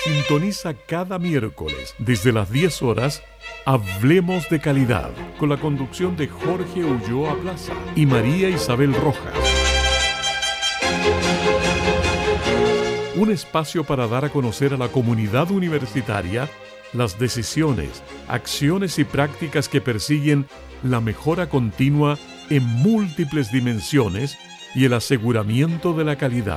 Sintoniza cada miércoles desde las 10 horas Hablemos de Calidad, con la conducción de Jorge Ulloa Plaza y María Isabel Rojas. Un espacio para dar a conocer a la comunidad universitaria las decisiones, acciones y prácticas que persiguen la mejora continua en múltiples dimensiones y el aseguramiento de la calidad.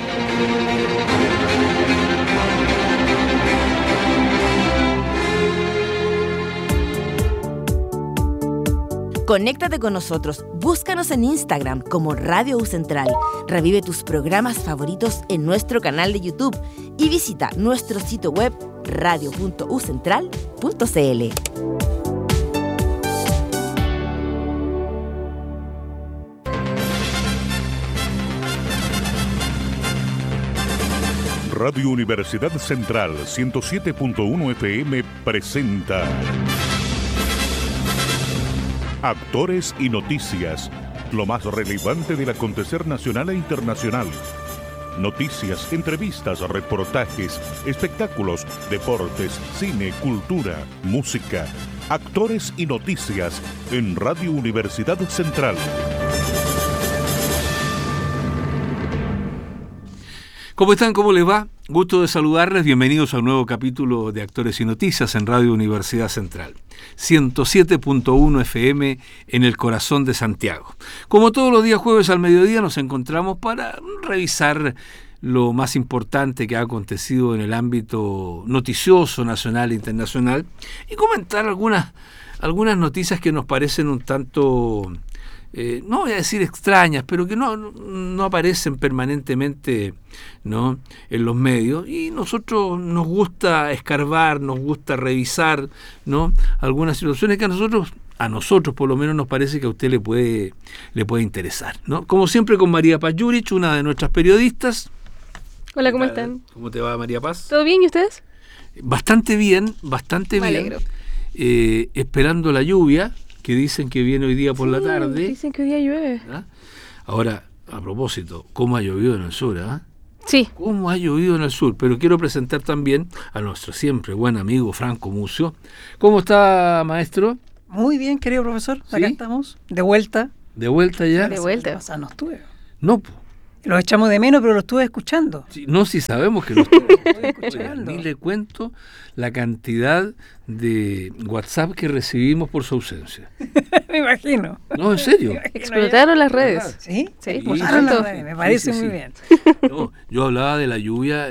Conéctate con nosotros, búscanos en Instagram como Radio U Central, revive tus programas favoritos en nuestro canal de YouTube y visita nuestro sitio web radio.ucentral.cl. Radio Universidad Central 107.1 FM presenta Actores y Noticias, lo más relevante del acontecer nacional e internacional. Noticias, entrevistas, reportajes, espectáculos, deportes, cine, cultura, música. Actores y Noticias en Radio Universidad Central. ¿Cómo están? ¿Cómo les va? Gusto de saludarles. Bienvenidos a un nuevo capítulo de Actores y Noticias en Radio Universidad Central. 107.1 FM en el corazón de Santiago. Como todos los días jueves al mediodía nos encontramos para revisar lo más importante que ha acontecido en el ámbito noticioso nacional e internacional y comentar algunas noticias que nos parecen un tanto... no voy a decir extrañas, pero que no aparecen permanentemente, ¿no?, en los medios, y nosotros nos gusta escarbar, nos gusta revisar, ¿no?, algunas situaciones que a nosotros por lo menos nos parece que a usted le puede interesar, ¿no? Como siempre con María Paz Yurich, una de nuestras periodistas. Hola, ¿cómo están? ¿Cómo te va, María Paz? ¿Todo bien y ustedes? Bastante bien. Me alegro. Esperando la lluvia que dicen que viene hoy día por la tarde. Dicen que hoy día llueve. ¿Ah? Ahora, a propósito, ¿cómo ha llovido en el sur? Sí. ¿Cómo ha llovido en el sur? Pero quiero presentar también a nuestro siempre buen amigo Franco Mucio. ¿Cómo está, maestro? Muy bien, querido profesor. ¿Sí? Acá estamos, de vuelta. ¿De vuelta ya? De vuelta. No estuve. No, pues. Los echamos de menos, pero lo estuve escuchando. Sí, no, si sabemos que lo estoy escuchando. Ni le cuento la cantidad de WhatsApp que recibimos por su ausencia. Me imagino. No, en serio. Explotaron las redes. ¿Sí? Sí, Explotaron las redes. Me parece Sí. muy bien. No, yo hablaba de la lluvia,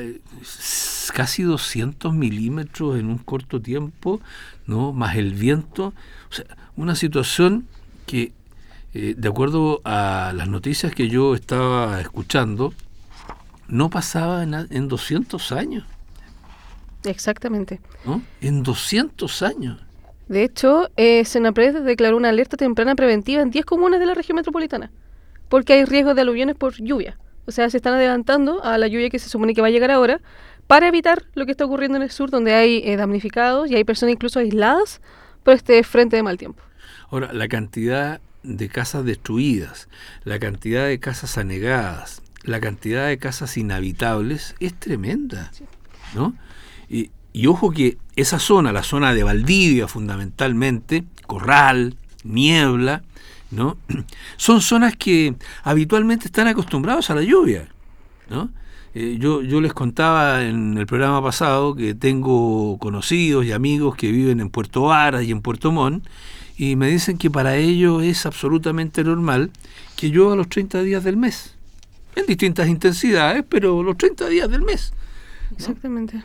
casi 200 milímetros en un corto tiempo, ¿no?, más el viento. O sea, una situación que, de acuerdo a las noticias que yo estaba escuchando, no pasaba en 200 años. Exactamente. ¿No? En 200 años. De hecho, Senapred declaró una alerta temprana preventiva en 10 comunas de la región metropolitana, porque hay riesgo de aluviones por lluvia. O sea, se están adelantando a la lluvia que se supone que va a llegar ahora para evitar lo que está ocurriendo en el sur, donde hay damnificados y hay personas incluso aisladas por este frente de mal tiempo. Ahora, la cantidad de casas destruidas, la cantidad de casas anegadas, la cantidad de casas inhabitables es tremenda, ¿no? Y ojo que esa zona, la zona de Valdivia fundamentalmente, Corral, Niebla, ¿no?, son zonas que habitualmente están acostumbrados a la lluvia, ¿no? Yo les contaba en el programa pasado que tengo conocidos y amigos que viven en Puerto Varas y en Puerto Montt, y me dicen que para ellos es absolutamente normal que llueva los 30 días del mes, en distintas intensidades, pero los 30 días del mes, ¿no? Exactamente.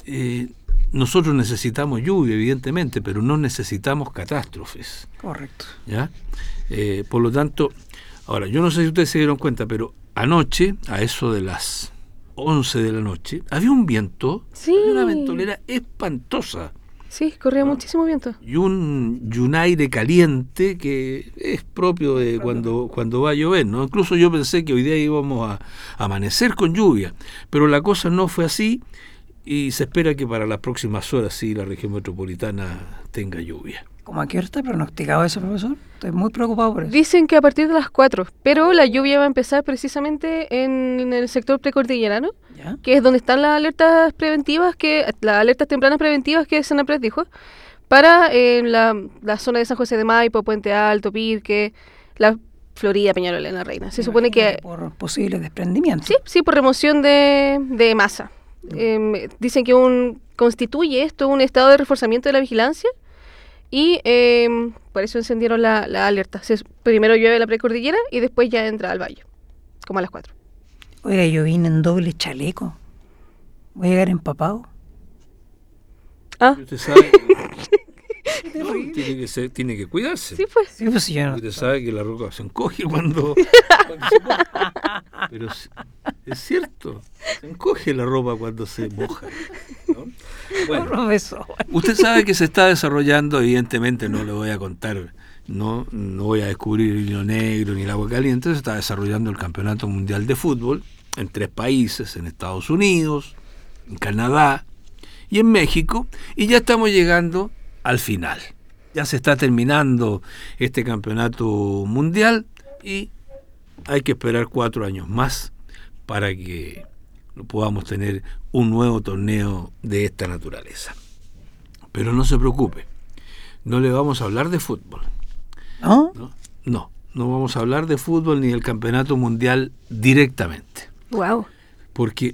Nosotros necesitamos lluvia, evidentemente, pero no necesitamos catástrofes. Correcto. ¿Ya? Por lo tanto, ahora, yo no sé si ustedes se dieron cuenta, pero anoche, a eso de las 11 de la noche, había un viento, Sí. había una ventolera espantosa. Sí, corría muchísimo viento. Y un aire caliente que es propio de cuando va a llover, ¿no? Incluso yo pensé que hoy día íbamos a amanecer con lluvia, pero la cosa no fue así y se espera que para las próximas horas sí la región metropolitana tenga lluvia. ¿Cómo a qué hora está pronosticado eso, profesor? Estoy muy preocupado por eso. Dicen que a partir de las 4, pero la lluvia va a empezar precisamente en el sector precordillerano, ¿Ya? que es donde están las alertas preventivas, las alertas tempranas preventivas que Senapred dijo, para la zona de San José de Maipo, Puente Alto, Pirque, la Florida, Peñalolén, La Reina. Se supone que... Por posibles desprendimientos. Sí, por remoción de masa. Dicen que constituye esto un estado de reforzamiento de la vigilancia y por eso encendieron la alerta. Primero llueve la precordillera y después ya entra al valle, como a las 4. Oiga, yo vine en doble chaleco. Voy a llegar empapado. Ah, Usted sabe, no, tiene que cuidarse. sí, pues. Sí, pues yo no. Usted sabe que la roca se encoge cuando se moja. Pero es cierto, se encoge la ropa cuando se moja, ¿no? Bueno, Profesor. usted sabe que se está desarrollando, evidentemente no le voy a contar, no voy a descubrir el hilo negro ni el agua caliente, se está desarrollando el Campeonato Mundial de Fútbol en 3 países, en Estados Unidos, en Canadá y en México, y ya estamos llegando al final. Ya se está terminando este campeonato mundial y hay que esperar 4 años más para que podamos tener un nuevo torneo de esta naturaleza. Pero no se preocupe, no le vamos a hablar de fútbol. ¿No? No vamos a hablar de fútbol ni del campeonato mundial directamente. Wow. Porque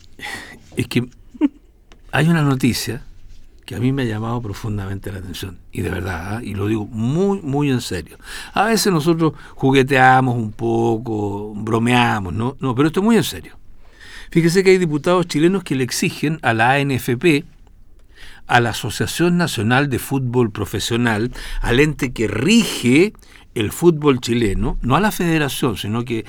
es que hay una noticia que a mí me ha llamado profundamente la atención, y de verdad, y lo digo muy, muy en serio. A veces nosotros jugueteamos un poco, bromeamos, ¿no? No, pero esto es muy en serio. Fíjese que hay diputados chilenos que le exigen a la ANFP, a la Asociación Nacional de Fútbol Profesional, al ente que rige el fútbol chileno, no a la federación, sino que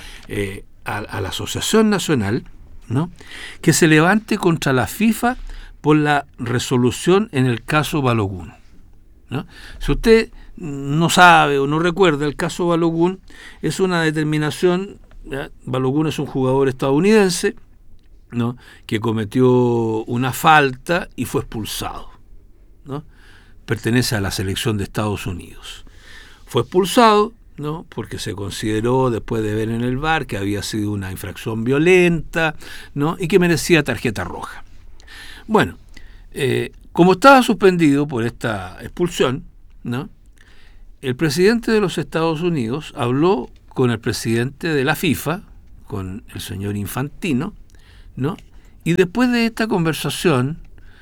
a la Asociación Nacional, ¿no?, que se levante contra la FIFA por la resolución en el caso Balogun, ¿no? Si usted no sabe o no recuerda, el caso Balogun es una determinación, ¿ya? Balogun es un jugador estadounidense, ¿no?, que cometió una falta y fue expulsado, ¿no? Pertenece a la selección de Estados Unidos. Fue expulsado, ¿no?, porque se consideró, después de ver en el VAR, que había sido una infracción violenta, ¿no?, y que merecía tarjeta roja. Bueno, como estaba suspendido por esta expulsión, ¿no?, el presidente de los Estados Unidos habló con el presidente de la FIFA, con el señor Infantino, ¿no?, y después de esta conversación,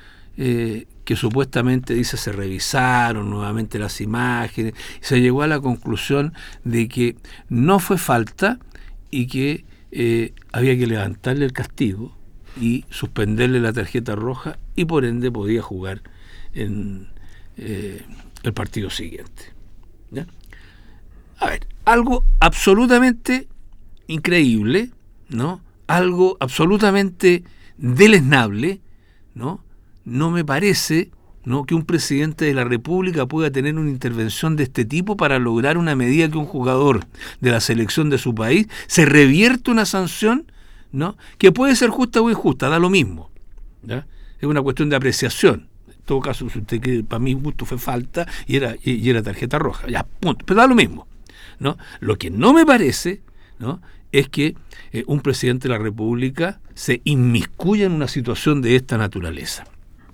que supuestamente dice se revisaron nuevamente las imágenes, se llegó a la conclusión de que no fue falta y que había que levantarle el castigo y suspenderle la tarjeta roja, y por ende podía jugar en el partido siguiente, ¿ya? A ver, algo absolutamente increíble, ¿no? Algo absolutamente deleznable, ¿no? No me parece, ¿no?, que un presidente de la República pueda tener una intervención de este tipo para lograr una medida que un jugador de la selección de su país se revierta una sanción, ¿no?, que puede ser justa o injusta, da lo mismo, ¿ya? Es una cuestión de apreciación. En todo caso, si usted cree, para mi gusto fue falta y era tarjeta roja, ya, punto, pero da lo mismo, ¿no? Lo que no me parece, ¿no?, es que un presidente de la República se inmiscuya en una situación de esta naturaleza.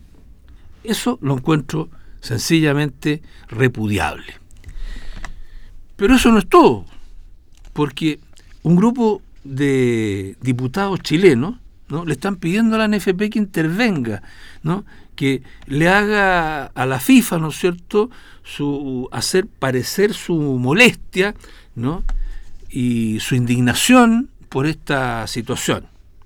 Eso lo encuentro sencillamente repudiable. Pero eso no es todo, porque un grupo de diputados chilenos, ¿no?, le están pidiendo a la ANFP que intervenga, ¿no?, que le haga a la FIFA, ¿no es cierto?, hacer parecer su molestia, ¿no?, y su indignación por esta situación.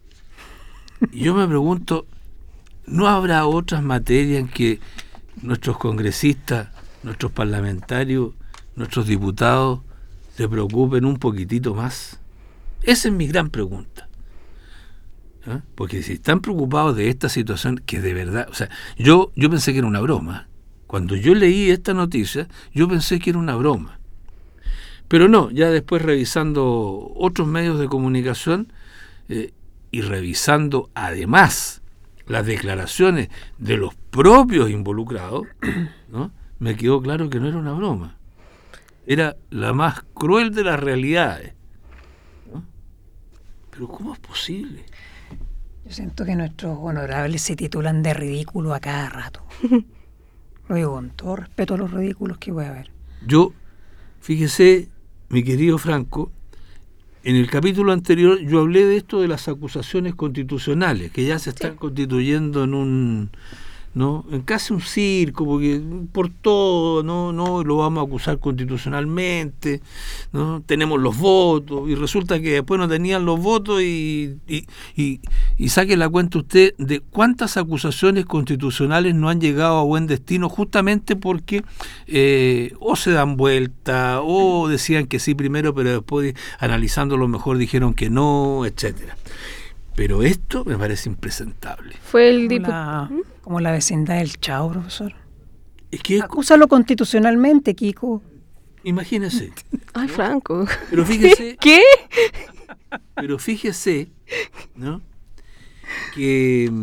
Y yo me pregunto, ¿no habrá otras materias en que nuestros congresistas, nuestros parlamentarios, nuestros diputados se preocupen un poquitito más? Esa es mi gran pregunta. ¿Ah? Porque si están preocupados de esta situación, que de verdad, o sea, yo pensé que era una broma. Cuando yo leí esta noticia, yo pensé que era una broma. Pero no, ya después revisando otros medios de comunicación y revisando además las declaraciones de los propios involucrados, ¿no?, me quedó claro que no era una broma. Era la más cruel de las realidades, ¿no? Pero ¿cómo es posible? Yo siento que nuestros honorables se titulan de ridículo a cada rato. Lo digo con todo respeto a los ridículos que voy a ver. Yo, fíjese, mi querido Franco, en el capítulo anterior yo hablé de esto de las acusaciones constitucionales, que ya se están constituyendo en casi un circo, porque por todo no lo vamos a acusar constitucionalmente, ¿no? Tenemos los votos, y resulta que después no tenían los votos, y saque la cuenta usted de cuántas acusaciones constitucionales no han llegado a buen destino, justamente porque o se dan vuelta, o decían que sí primero, pero después analizándolo mejor dijeron que no, etcétera. Pero esto me parece impresentable. Fue el diputado. Como la vecindad del Chao, profesor. Es que acúsalo constitucionalmente, Kiko. Imagínese. Ay, Franco. Pero fíjese. ¿Qué? Pero fíjese, ¿no? Que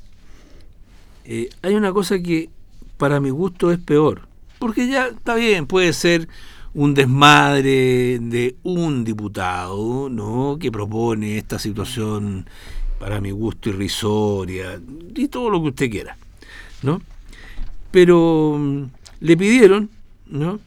hay una cosa que para mi gusto es peor. Porque ya está bien, puede ser un desmadre de un diputado, ¿no?, que propone esta situación para mi gusto irrisoria y todo lo que usted quiera, ¿no? Pero le pidieron, ¿no?,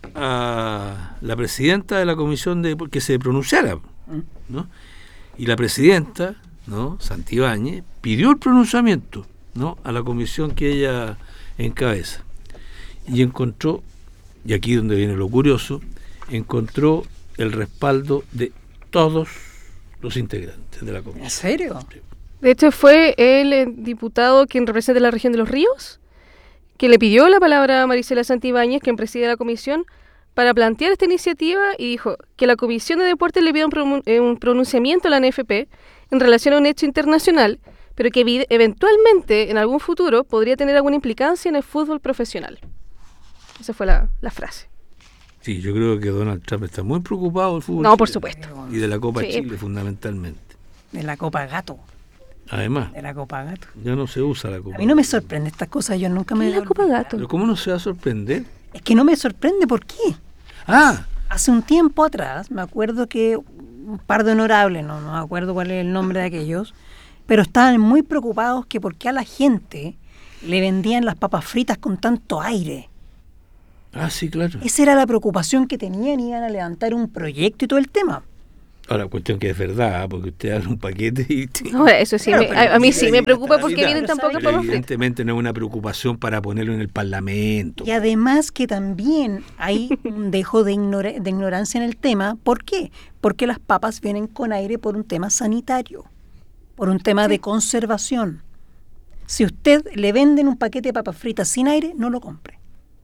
a la presidenta de la comisión que se pronunciara, ¿no? Y la presidenta, ¿no?, Santibáñez, pidió el pronunciamiento, ¿no?, a la comisión que ella encabeza, y encontró, y aquí es donde viene lo curioso, encontró el respaldo de todos los integrantes de la comisión. ¿En serio? De hecho, fue el diputado quien representa la región de Los Ríos, que le pidió la palabra a Marisela Santibáñez, quien preside la comisión, para plantear esta iniciativa, y dijo que la Comisión de Deportes le pida un pronunciamiento a la NFP en relación a un hecho internacional, pero que eventualmente, en algún futuro, podría tener alguna implicancia en el fútbol profesional. Esa fue la frase. Sí, yo creo que Donald Trump está muy preocupado del fútbol. No, por supuesto. Y de la Copa Sí. Chile, fundamentalmente. De la Copa Gato. Además, De la Copa Gato. ya no se usa la Copa. A mí no me sorprende estas cosas, yo nunca me... ¿Qué es la Copa Gato? ¿Pero cómo no se va a sorprender? Es que no me sorprende, ¿por qué? Ah, Hace un tiempo atrás, me acuerdo que un par de honorables, no me acuerdo cuál es el nombre de aquellos, pero estaban muy preocupados que por qué a la gente le vendían las papas fritas con tanto aire. sí, claro. Esa era la preocupación que tenían, iban a levantar un proyecto y todo el tema. Ahora, cuestión que es verdad, porque usted abre un paquete y... No, eso sí, Claro, pero a mí sí me ahí preocupa está la porque vida. vienen tan Pero pocas Pero papas fritas. evidentemente no es una preocupación para ponerlo en el Parlamento. Y además que también hay un dejo de ignorancia en el tema. ¿Por qué? Porque las papas vienen con aire por un tema sanitario, por un tema de conservación. Si usted le venden un paquete de papas fritas sin aire, no lo compre.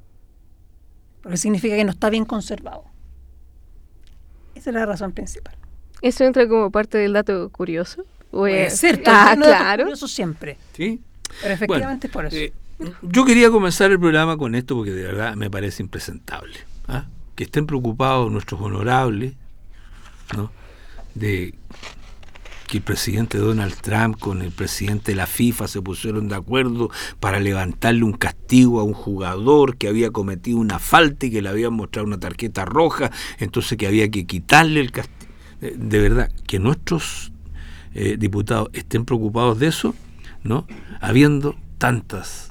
Porque significa que no está bien conservado. Esa es la razón principal. ¿Eso entra como parte del dato curioso? Puede ser, claro. Eso siempre. ¿Sí? Pero efectivamente es por eso. Yo quería comenzar el programa con esto porque de verdad me parece impresentable. Que estén preocupados nuestros honorables, ¿no?, de que el presidente Donald Trump con el presidente de la FIFA se pusieron de acuerdo para levantarle un castigo a un jugador que había cometido una falta y que le habían mostrado una tarjeta roja, entonces que había que quitarle el castigo. De verdad, que nuestros diputados estén preocupados de eso, ¿no?, habiendo tantas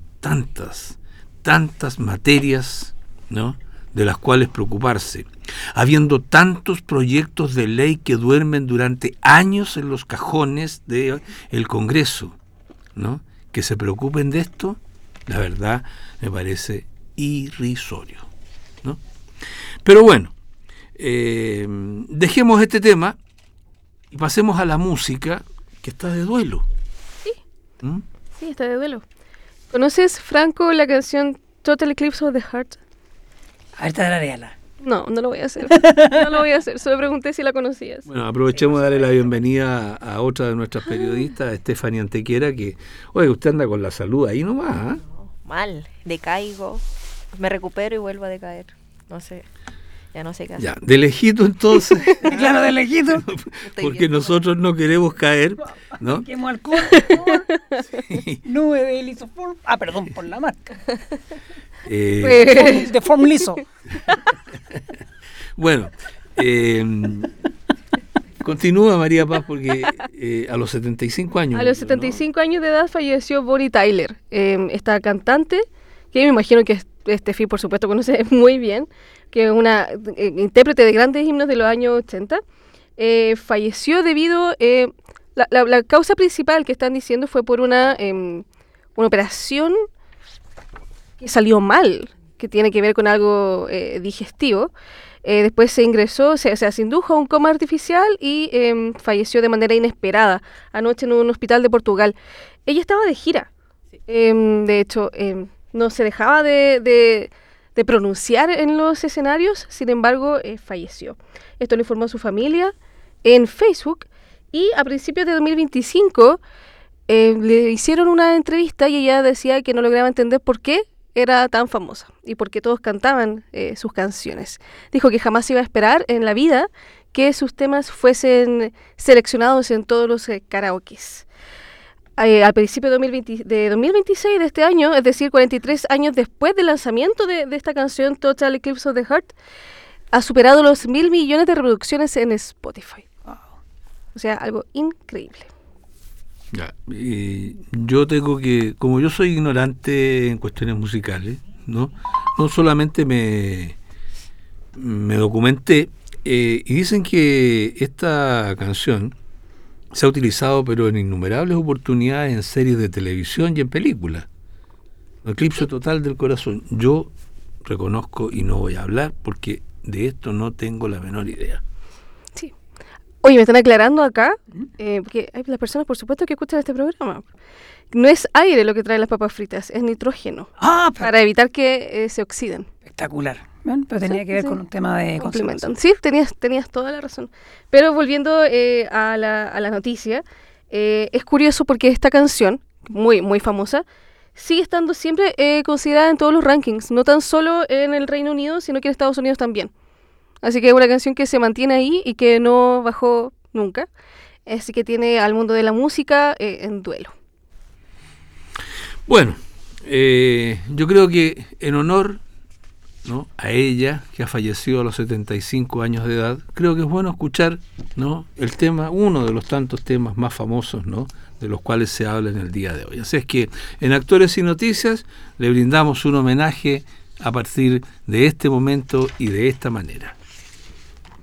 materias, ¿no?, de las cuales preocuparse, habiendo tantos proyectos de ley que duermen durante años en los cajones del Congreso, ¿no?, que se preocupen de esto, la verdad me parece irrisorio, ¿no? Pero bueno, dejemos este tema y pasemos a la música, que está de duelo. Sí. Sí, está de duelo. ¿Conoces, Franco, la canción Total Eclipse of the Heart? A ver, tararéala. No lo voy a hacer. No lo voy a hacer. Solo pregunté si la conocías. Bueno, aprovechemos de darle la bienvenida a otra de nuestras periodistas, Stephanie Antequera, que, oye, usted anda con la salud ahí nomás, ¿eh? Mal, decaigo, me recupero y vuelvo a decaer. No sé, ya no sé qué hacer. Ya, de lejito entonces, Claro, de lejito. porque nosotros no queremos caer, ¿no? Quemo alcohol, por favor. Nube de lisoform. Perdón, por la marca. De formulizo. Bueno, continúa María Paz, porque a los 75 años... A los 75 años de edad falleció Bonnie Tyler, esta cantante, que me imagino que Estefi, por supuesto, conoce muy bien, que es una intérprete de grandes himnos de los años 80. Falleció debido... La causa principal que están diciendo fue por una operación que salió mal, que tiene que ver con algo digestivo. Después se ingresó, se indujo a un coma artificial y falleció de manera inesperada anoche en un hospital de Portugal. Ella estaba de gira. De hecho, no se dejaba de pronunciar en los escenarios, sin embargo, falleció. Esto lo informó su familia en Facebook y a principios de 2025 le hicieron una entrevista y ella decía que no lograba entender por qué era tan famosa y por qué todos cantaban sus canciones. Dijo que jamás iba a esperar en la vida que sus temas fuesen seleccionados en todos los karaokes. Al principio de 2026 de este año, es decir, 43 años después del lanzamiento de esta canción Total Eclipse of the Heart, ha superado los 1.000 millones de reproducciones en Spotify. Wow. O sea, algo increíble. Ya, yo tengo que, como yo soy ignorante en cuestiones musicales, no solamente me documenté, y dicen que esta canción se ha utilizado pero en innumerables oportunidades en series de televisión y en películas. Eclipse total del corazón. Yo reconozco y no voy a hablar porque de esto no tengo la menor idea. Sí. Oye, me están aclarando acá, porque hay las personas, por supuesto, que escuchan este programa. No es aire lo que traen las papas fritas, es nitrógeno. Para evitar que se oxiden. Espectacular. Bueno, pero tenía que ver con un tema de complementan. Sí, tenías toda la razón. Pero volviendo a la noticia, es curioso porque esta canción, muy, muy famosa, sigue estando siempre considerada en todos los rankings, no tan solo en el Reino Unido, sino que en Estados Unidos también. Así que es una canción que se mantiene ahí y que no bajó nunca. Así que tiene al mundo de la música en duelo. Bueno, yo creo que en honor, ¿no?, a ella, que ha fallecido a los 75 años de edad, creo que es bueno escuchar, ¿no?, el tema, uno de los tantos temas más famosos, ¿no?, de los cuales se habla en el día de hoy. Así es que en Actores y Noticias le brindamos un homenaje a partir de este momento y de esta manera.